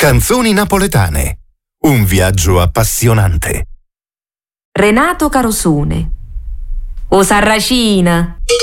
Canzoni napoletane. Un viaggio appassionante. Renato Carosone. O Sarracina.